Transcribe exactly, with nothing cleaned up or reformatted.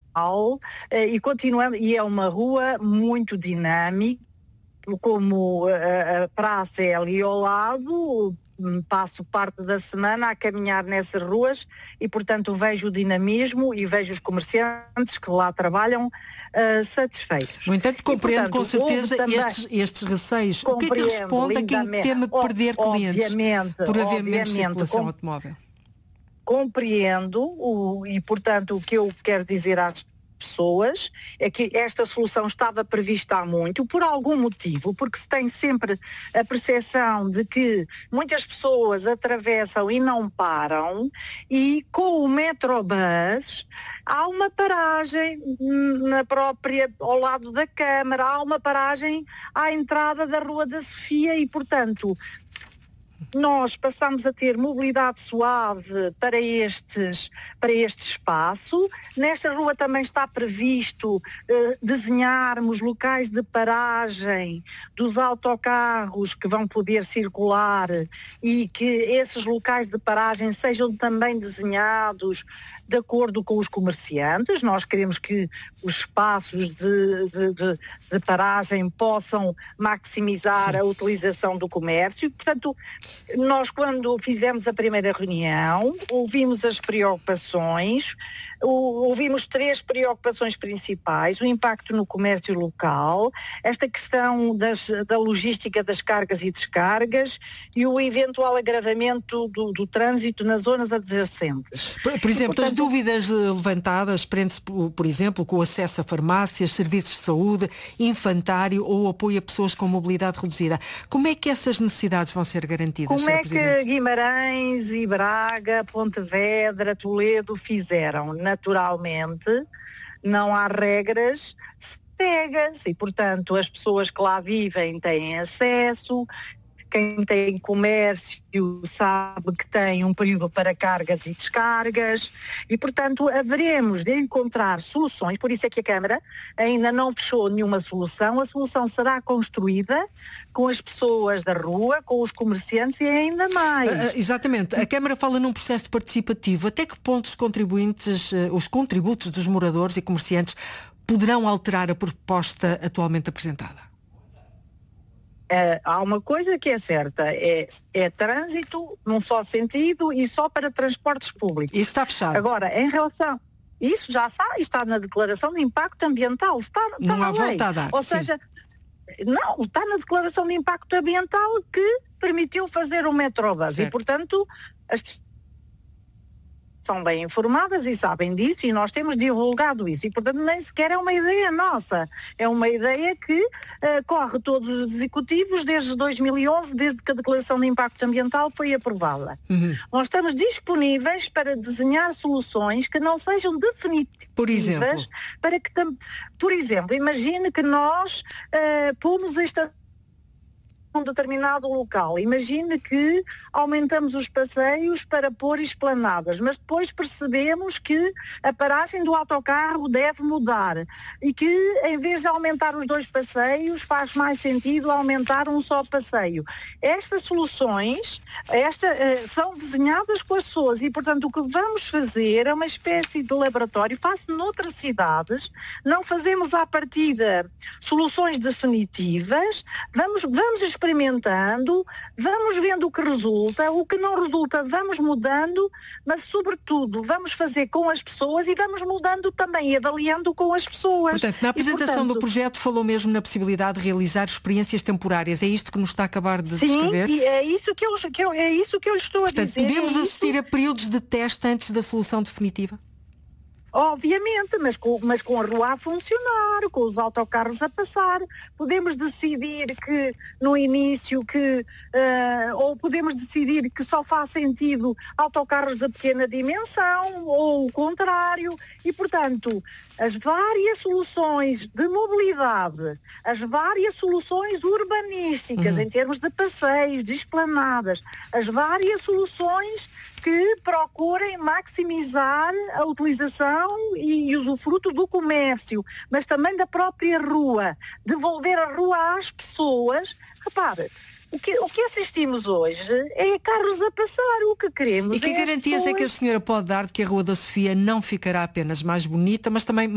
e continuamos, e é uma rua muito dinâmica, como a, a praça é ali ao lado, passo parte da semana a caminhar nessas ruas e, portanto, vejo o dinamismo e vejo os comerciantes que lá trabalham uh, satisfeitos. No entanto, compreendo e, portanto, com certeza também, estes, estes receios. O que é que responde a quem teme perder clientes por haver menos circulação com, automóvel? Compreendo o, e, portanto, o que eu quero dizer às pessoas é que esta solução estava prevista há muito, por algum motivo, porque se tem sempre a percepção de que muitas pessoas atravessam e não param, e com o Metrobus há uma paragem na própria, ao lado da Câmara, há uma paragem à entrada da Rua da Sofia e, portanto, nós passamos a ter mobilidade suave para, estes, para este espaço. Nesta rua também está previsto eh, desenharmos locais de paragem dos autocarros que vão poder circular e que esses locais de paragem sejam também desenhados de acordo com os comerciantes. Nós queremos que os espaços de, de, de, de paragem possam maximizar Sim. a utilização do comércio. Portanto, nós, quando fizemos a primeira reunião, ouvimos as preocupações, ouvimos três preocupações principais: o impacto no comércio local, esta questão das, da logística das cargas e descargas e o eventual agravamento do, do trânsito nas zonas adjacentes. Por, por exemplo, as dúvidas levantadas prende-se, por, por exemplo, com o acesso a farmácias, serviços de saúde, infantário ou apoio a pessoas com mobilidade reduzida. Como é que essas necessidades vão ser garantidas? Como é que Guimarães e Braga, Pontevedra, Toledo fizeram? Naturalmente, não há regras cegas e, portanto, as pessoas que lá vivem têm acesso. Quem tem comércio sabe que tem um período para cargas e descargas e, portanto, haveremos de encontrar soluções. Por isso é que a Câmara ainda não fechou nenhuma solução. A solução será construída com as pessoas da rua, com os comerciantes e ainda mais. Uh, exatamente. A Câmara fala num processo participativo. Até que ponto os contribuintes, uh, os contributos dos moradores e comerciantes poderão alterar a proposta atualmente apresentada? Uh, há uma coisa que é certa, é, é trânsito num só sentido e só para transportes públicos. Isso está fechado. Agora, em relação... Isso já está, está na declaração de impacto ambiental, está, está não na há lei. volta a dar. Ou seja, sim. Não, está na declaração de impacto ambiental que permitiu fazer o Metrobus. Certo. E, portanto, as pessoas são bem informadas e sabem disso e nós temos divulgado isso e, portanto, nem sequer é uma ideia nossa, é uma ideia que uh, corre todos os executivos desde dois mil e onze, desde que a Declaração de Impacto Ambiental foi aprovada. Uhum. Nós estamos disponíveis para desenhar soluções que não sejam definitivas. Por exemplo? Para que, por exemplo, imagine que nós uh, pomos esta um determinado local. Imagine que aumentamos os passeios para pôr esplanadas, mas depois percebemos que a paragem do autocarro deve mudar e que, em vez de aumentar os dois passeios, faz mais sentido aumentar um só passeio. Estas soluções esta, uh, são desenhadas com as pessoas e, portanto, o que vamos fazer é uma espécie de laboratório, faço noutras cidades, não fazemos à partida soluções definitivas, vamos, vamos experimentando, vamos vendo o que resulta, o que não resulta vamos mudando, mas sobretudo vamos fazer com as pessoas e vamos mudando também e avaliando com as pessoas. Portanto, na apresentação e, portanto, do projeto falou mesmo na possibilidade de realizar experiências temporárias. É isto que nos está a acabar de sim, descrever? Sim, é isso que eu, que eu, é isso que eu estou portanto, a dizer. Podemos é assistir isso... a períodos de teste antes da solução definitiva? Obviamente, mas com, mas com a rua a funcionar, com os autocarros a passar. Podemos decidir que no início que, uh, ou podemos decidir que só faz sentido autocarros de pequena dimensão, ou o contrário, e portanto, as várias soluções de mobilidade, as várias soluções urbanísticas, uhum. em termos de passeios, de esplanadas, as várias soluções que procurem maximizar a utilização e, e usufruto do comércio, mas também da própria rua, devolver a rua às pessoas. Repare, o que, o que assistimos hoje é carros a passar, o que queremos. E que é garantias pessoas... é que a senhora pode dar de que a Rua da Sofia não ficará apenas mais bonita, mas também